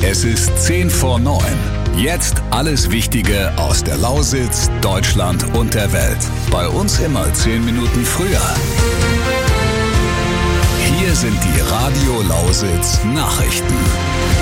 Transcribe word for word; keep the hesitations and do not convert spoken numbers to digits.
Es ist zehn vor neun. Jetzt alles Wichtige aus der Lausitz, Deutschland und der Welt. Bei uns immer zehn Minuten früher. Hier sind die Radio Lausitz Nachrichten.